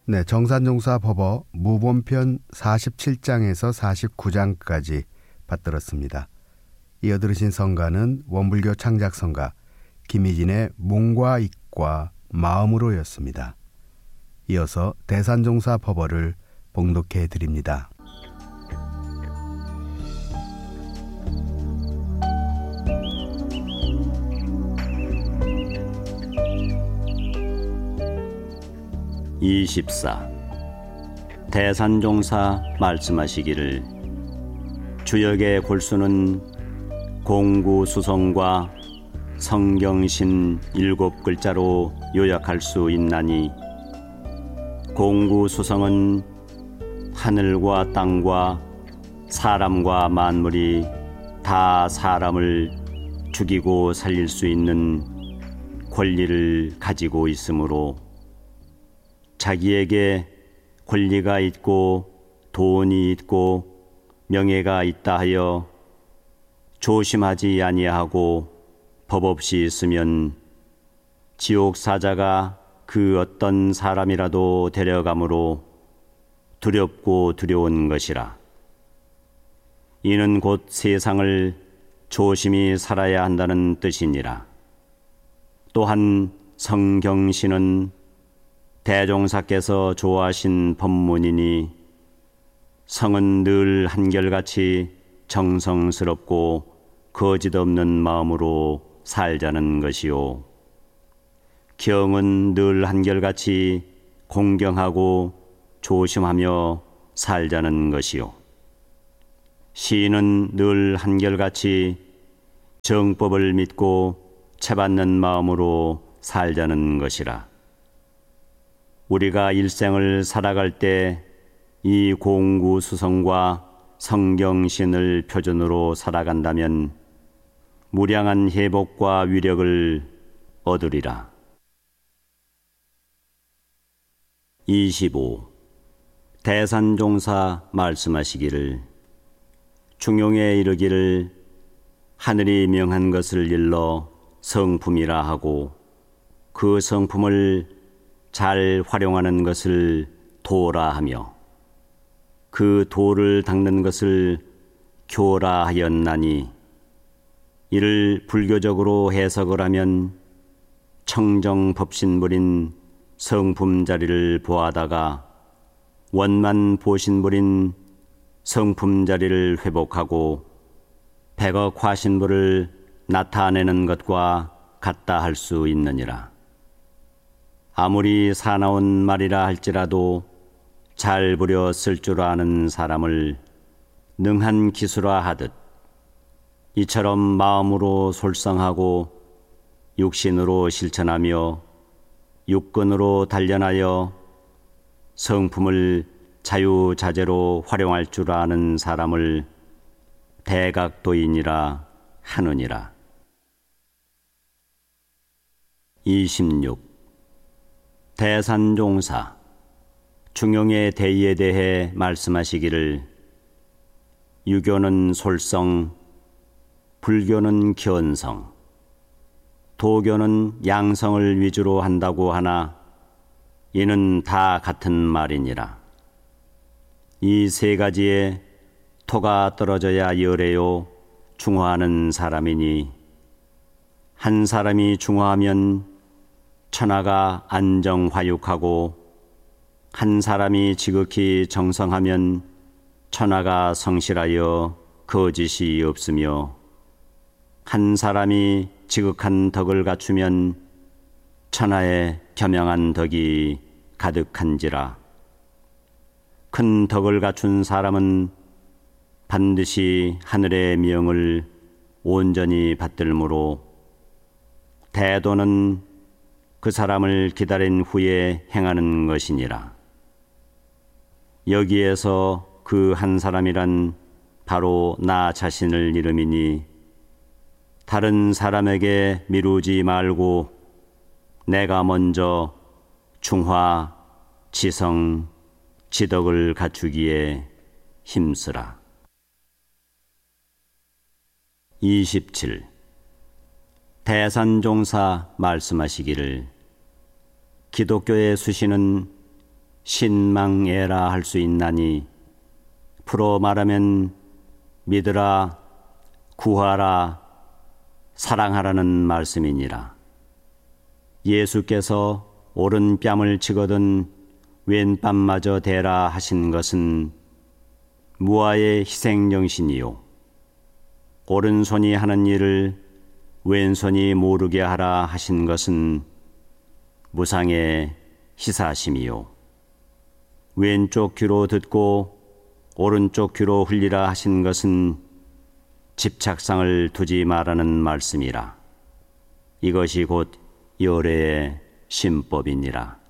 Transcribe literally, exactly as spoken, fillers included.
네, 정산종사 법어 무본편 사십칠 장에서 사십구 장까지 받들었습니다. 이어 들으신 성가는 원불교 창작성가 김희진의 몸과 입과 마음으로였습니다. 이어서 대산종사 법어를 봉독해 드립니다. 이십사. 대산종사 말씀하시기를 주역의 골수는 공구수성과 성경신 일곱 글자로 요약할 수 있나니, 공구수성은 하늘과 땅과 사람과 만물이 다 사람을 죽이고 살릴 수 있는 권리를 가지고 있으므로 자기에게 권리가 있고 돈이 있고 명예가 있다 하여 조심하지 아니하고 법 없이 있으면 지옥 사자가 그 어떤 사람이라도 데려가므로 두렵고 두려운 것이라. 이는 곧 세상을 조심히 살아야 한다는 뜻이니라. 또한 성경신은 대종사께서 좋아하신 법문이니, 성은 늘 한결같이 정성스럽고 거짓 없는 마음으로 살자는 것이요, 경은 늘 한결같이 공경하고 조심하며 살자는 것이요, 시는 늘 한결같이 정법을 믿고 채받는 마음으로 살자는 것이라. 우리가 일생을 살아갈 때 이 공구수성과 성경신을 표준으로 살아간다면 무량한 회복과 위력을 얻으리라. 이십오. 대산종사 말씀하시기를 중용에 이르기를 하늘이 명한 것을 일러 성품이라 하고, 그 성품을 잘 활용하는 것을 도라 하며, 그 도를 닦는 것을 교라 하였나니, 이를 불교적으로 해석을 하면 청정법신불인 성품자리를 보하다가 원만 보신불인 성품자리를 회복하고 백억 화신불을 나타내는 것과 같다 할 수 있느니라. 아무리 사나운 말이라 할지라도 잘 부려 쓸 줄 아는 사람을 능한 기수라 하듯, 이처럼 마음으로 솔성하고 육신으로 실천하며 육근으로 단련하여 성품을 자유자재로 활용할 줄 아는 사람을 대각도인이라 하느니라. 이십육. 대산종사 중용의 대의에 대해 말씀하시기를 유교는 솔성, 불교는 견성, 도교는 양성을 위주로 한다고 하나 이는 다 같은 말이니라. 이 세 가지에 토가 떨어져야 열애요 중화하는 사람이니, 한 사람이 중화하면 천하가 안정화육하고, 한 사람이 지극히 정성하면 천하가 성실하여 거짓이 없으며, 한 사람이 지극한 덕을 갖추면 천하에 겸양한 덕이 가득한지라. 큰 덕을 갖춘 사람은 반드시 하늘의 명을 온전히 받들므로, 대도는 그 사람을 기다린 후에 행하는 것이니라. 여기에서 그 한 사람이란 바로 나 자신을 이름이니, 다른 사람에게 미루지 말고 내가 먼저 중화, 지성, 지덕을 갖추기에 힘쓰라. 이십칠. 대산종사 말씀하시기를 기독교의 수시는 신망해라 할 수 있나니 풀어 말하면 믿으라, 구하라, 사랑하라는 말씀이니라. 예수께서 오른 뺨을 치거든 왼 뺨마저 대라 하신 것은 무아의 희생정신이요, 오른손이 하는 일을 왼손이 모르게 하라 하신 것은 무상의 희사심이요, 왼쪽 귀로 듣고 오른쪽 귀로 흘리라 하신 것은 집착상을 두지 말라는 말씀이라. 이것이 곧 열애의 신법이니라.